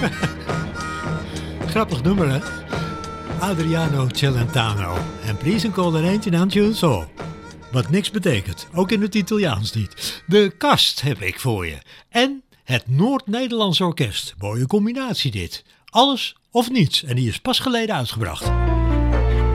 Grappig nummer, hè? Adriano Celentano. En please een call er eentje aan tune zo. Wat niks betekent, ook in het Italiaans niet. De Kast heb ik voor je. En het Noord-Nederlands Orkest. Mooie combinatie dit. Alles of niets. En die is pas geleden uitgebracht.